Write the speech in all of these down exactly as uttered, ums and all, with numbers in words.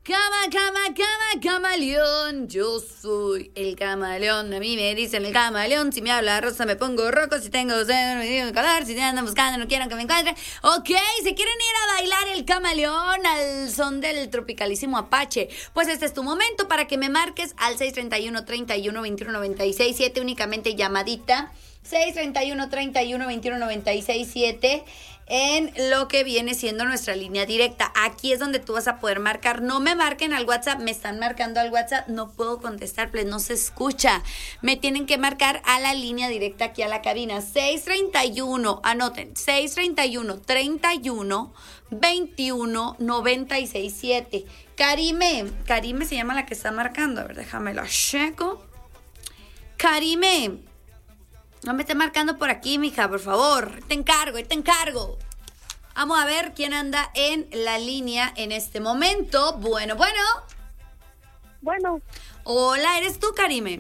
Cama, cama, cama, camaleón. Yo soy el camaleón. A mí me dicen el camaleón. Si me habla rosa me pongo rojo. Si tengo sed me digo color. Si me andan buscando no quieren que me encuentren. Ok, ¿se quieren ir a bailar el camaleón al son del tropicalísimo Apache? Pues este es tu momento para que me marques al seis treinta y uno, treinta y uno, veintiuno, noventa y seis, siete. Únicamente llamadita. seis treinta y uno, treinta y uno, veintiuno, noventa y seis, siete. En lo que viene siendo nuestra línea directa. Aquí es donde tú vas a poder marcar. No me marquen al WhatsApp, me están marcando al WhatsApp, no puedo contestar, pues no se escucha. Me tienen que marcar a la línea directa aquí a la cabina. seis treinta y uno, anoten, seis treinta y uno, treinta y uno, veintiuno, noventa y seis, siete. Karime, Karime se llama la que está marcando. A ver, déjame lo checo. Karime, no me esté marcando por aquí, mija, por favor. Te encargo, te encargo. Vamos a ver quién anda en la línea en este momento. Bueno, bueno. Bueno. Hola, ¿eres tú, Karime?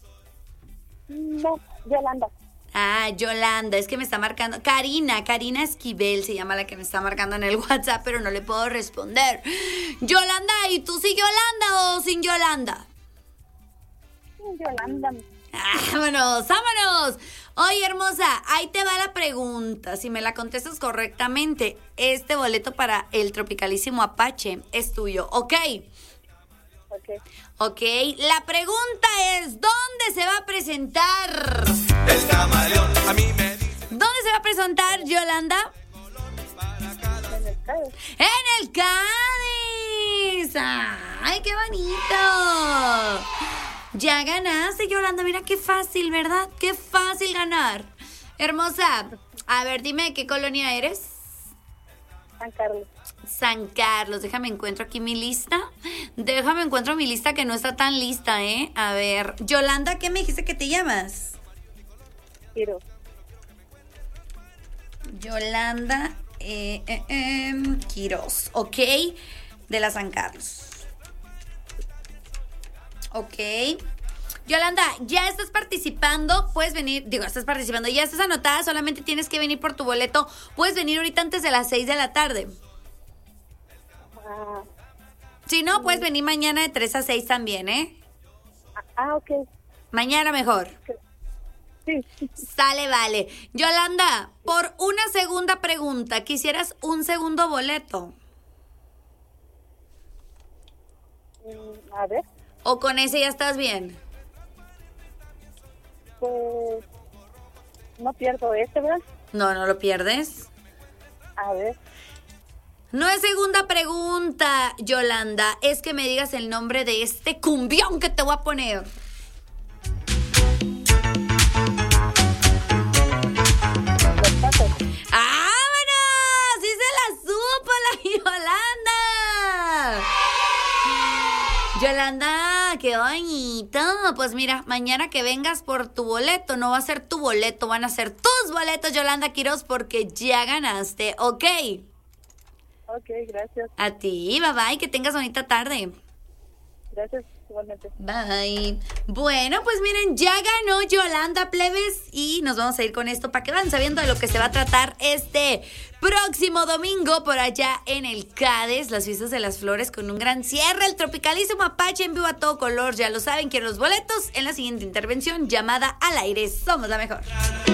No, Yolanda. Ah, Yolanda, es que me está marcando. Karina, Karina Esquivel se llama la que me está marcando en el WhatsApp, pero no le puedo responder. Yolanda, ¿y tú sí Yolanda o sin Yolanda? Yolanda. Ah, vámonos, vámonos. Oye, hermosa, ahí te va la pregunta. Si me la contestas correctamente, este boleto para el tropicalísimo Apache es tuyo, ¿ok? Ok. Ok, la pregunta es, ¿dónde se va a presentar? El camaleón a mí me dice. ¿Dónde se va a presentar, Yolanda? En el Cádiz. ¡En el Cádiz! ¡Ay, qué bonito! Ya ganaste, Yolanda. Mira qué fácil, ¿verdad? Qué fácil ganar. Hermosa, a ver, dime de qué colonia eres. San Carlos. San Carlos. Déjame encuentro aquí mi lista. Déjame encuentro mi lista que no está tan lista, ¿eh? A ver, Yolanda, ¿qué me dijiste que te llamas? Quiero. Yolanda eh, eh, eh, Quiroz, ¿ok? De la San Carlos. Ok. Yolanda, ya estás participando, puedes venir, digo, estás participando, ya estás anotada, solamente tienes que venir por tu boleto. Puedes venir ahorita antes de las seis de la tarde. Ah, Si no, puedes venir mañana de tres a seis también, ¿eh? ah, ok. Mañana mejor. Sí. Sale, vale. Yolanda, por una segunda pregunta, ¿quisieras un segundo boleto? Mm, A ver, ¿O con ese ya estás bien? pues no pierdo este, ¿verdad? No, no lo pierdes. A ver, No es segunda pregunta, Yolanda. Es que me digas el nombre de este cumbión que te voy a poner. los pasos. ¡Vámonos! ¡Sí se la supo la Yolanda! Yolanda, qué bonito. Pues mira, mañana que vengas por tu boleto, no va a ser tu boleto, van a ser tus boletos, Yolanda Quiroz, porque ya ganaste, ¿ok? Ok, gracias. A ti, bye bye, que tengas bonita tarde. Gracias, igualmente. Bye. Bueno, pues miren, ya ganó Yolanda, plebes, y nos vamos a ir con esto para que vayan sabiendo de lo que se va a tratar este próximo domingo por allá en el Cádiz, las fiestas de las flores con un gran cierre, el tropicalísimo Apache en vivo a todo color, ya lo saben, quieren los boletos en la siguiente intervención, llamada al aire, somos la mejor.